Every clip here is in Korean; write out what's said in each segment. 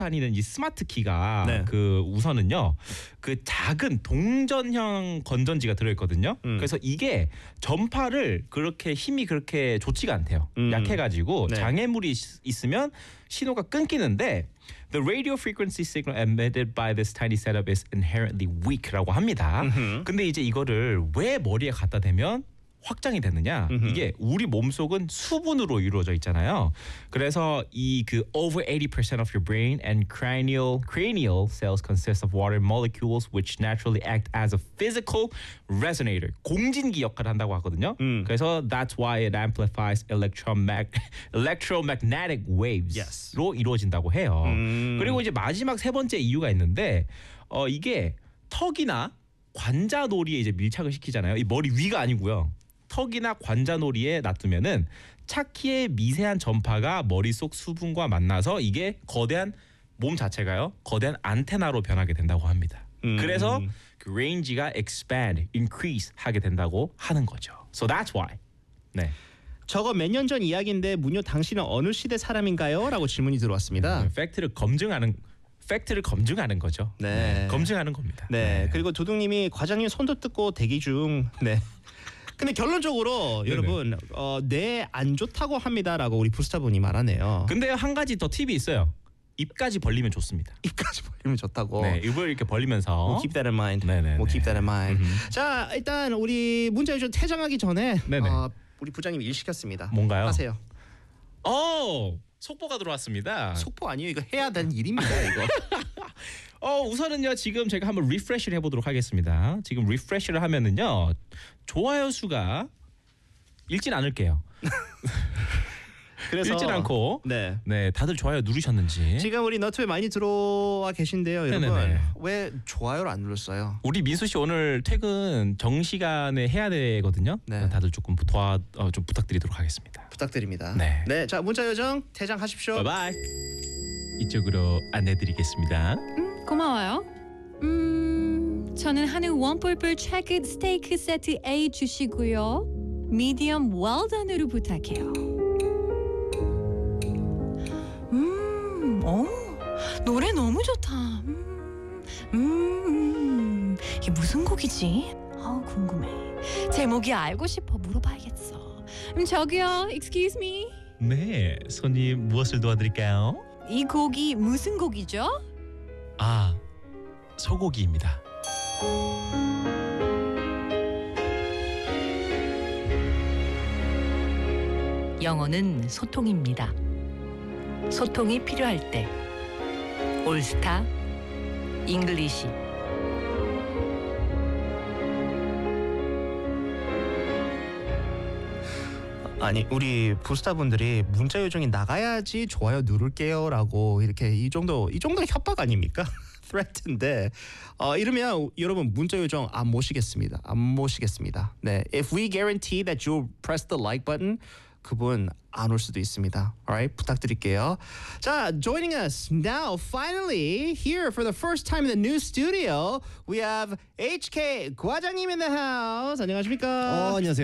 다니는 이 스마트 키가 네. 그 우선은요 그 작은 동전형 건전지가 들어있거든요. 그래서 이게 전파를 그렇게 힘이 그렇게 좋지가 않대요. 약해가지고 네. 장애물이 있으면 신호가 끊기는데 The radio frequency signal emitted by this tiny setup is inherently weak라고 합니다. 근데 이제 이거를 왜 머리에 갖다 대면 확장이 되느냐? 이게 우리 몸속은 수분으로 이루어져 있잖아요. 그래서 이 그 over 80% of your brain and cranial cells consist of water molecules which naturally act as a physical resonator. 공진기 역할을 한다고 하거든요. 그래서 that's why it amplifies electromagnetic waves로 이루어진다고 해요. 그리고 이제 마지막 세 번째 이유가 있는데 이게 턱이나 관자놀이에 이제 밀착을 시키잖아요. 이 머리 위가 아니고요. 턱이나 관자놀이에 놔두면은 차키의 미세한 전파가 머릿속 수분과 만나서 이게 거대한 몸 자체가요. 거대한 안테나로 변하게 된다고 합니다. 그래서 그 레인지가 expand, increase 하게 된다고 하는 거죠. So that's why. 네. 저거 몇 년 전 이야기인데 문요 당신은 어느 시대 사람인가요? 라고 질문이 들어왔습니다. 팩트를 검증하는 거죠. 네. 검증하는 겁니다. 네. 그리고 도둑님이 과장님 손도 뜯고 대기 중. 네. 근데 결론적으로 여러분 뇌 안 좋다고 합니다라고 우리 부스타분이 말하네요. 근데 한 가지 더 팁이 있어요. 입까지 벌리면 좋습니다. 입까지 벌리면 좋다고. 네, 입을 이렇게 벌리면서. We'll keep that in mind. 네네. We'll keep that in mind. 자, 일단 우리 문자 요즘 퇴장하기 전에 네네. 우리 부장님이 일 시켰습니다. 뭔가요? 하세요. 속보가 들어왔습니다. 속보 아니에요. 이거 해야 되는 일입니다. 이거. 우선은요 지금 제가 한번 리프레시를 해보도록 하겠습니다. 지금 리프레시를 하면은요 좋아요 수가 읽진 않을게요. 그래서 읽진 않고 네. 다들 좋아요 누르셨는지. 지금 우리 너튜브에 많이 들어와 계신데요, 여러분. 네네네. 왜 좋아요를 안 눌렀어요? 우리 민수 씨 오늘 퇴근 정시간에 해야 되거든요. 네. 다들 조금 좀 부탁드리도록 하겠습니다. 부탁드립니다. 네. 네, 자 문자 요정 퇴장하십시오. 바이바이. 이쪽으로 안내드리겠습니다. 고마워요. 저는 한우 원뿔뿔 트래크 스테이크 세트 A 주시고요. 미디엄 웰던으로 부탁해요. 노래 너무 좋다. 이게 무슨 곡이지? 궁금해. 제목이 알고 싶어 물어봐야겠어. 저기요, excuse me. 네, 손님 무엇을 도와드릴까요? 이 곡이 무슨 곡이죠? 소고기입니다. 영어는 소통입니다. 소통이 필요할 때 올스타 잉글리시. 아니 우리 부스타분들이 문자 요정이 나가야지 좋아요 누를게요라고 이렇게 이 정도 협박 아닙니까? threat인데 이러면 여러분 문자 요정 안 모시겠습니다. 네, if we guarantee that you'll press the like button, 그분 안 올 수도 있습니다. Alright, 부탁드릴게요. 자, joining us now, finally here for the first time in the new studio, we have HK 과장님 in the house. 안녕하십니까? 안녕하세요.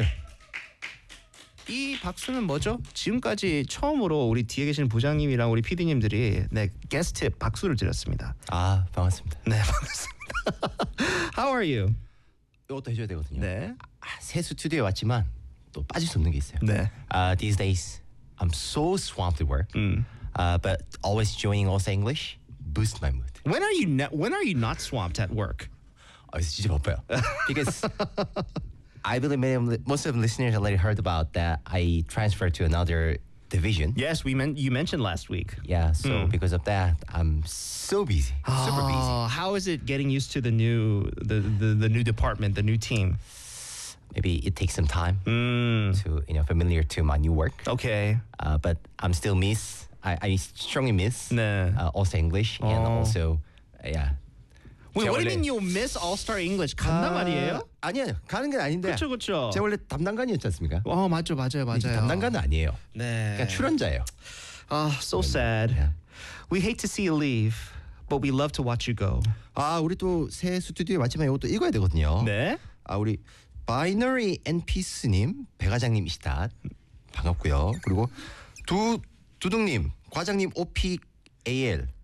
이 박수는 뭐죠? 지금까지 처음으로 우리 뒤에 계신 부장님이랑 우리 PD님들이 게스트 박수를 드렸습니다. 반갑습니다. 네, 반갑습니다. How are you? 이것도 해줘야 되거든요. 네. 새 스튜디오에 왔지만 또 빠질 수 없는 게 있어요. 네. These days I'm so swamped with work, but always joining also English boost my mood. When are you not swamped at work? 진짜 바빠요. Because I believe most of the listeners already heard about that I transferred to another division. Yes, you mentioned last week. Yeah, so because of that, I'm so busy, super busy. How is it getting used to the new department, the new team? Maybe it takes some time to familiar to my new work. Okay. But I'm still I strongly miss 네. also English and also Wait, what do you mean you miss All-Star English? 간단 말이에요? 아니에요. 가는 건 아닌데. 그렇죠. 제가 원래 담당관이었지 않습니까? 맞아요. 담당관은 아니에요. 네. 그냥 출연자예요. So sad. Yeah. We hate to see you leave, but we love to watch you go. 우리 또 새 스튜디오에 왔지만 이것도 읽어야 되거든요. 네. 우리 바이너리 앤 피스님, 배 과장님이시다. 반갑고요. 그리고 두둥님, 과장님 OPAL